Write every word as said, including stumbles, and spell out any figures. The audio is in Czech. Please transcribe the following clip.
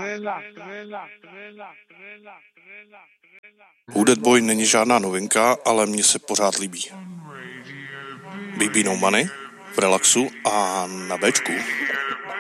Wounded Boy není žádná novinka, ale mně se pořád líbí. B B No Money v relaxu a na Bčku.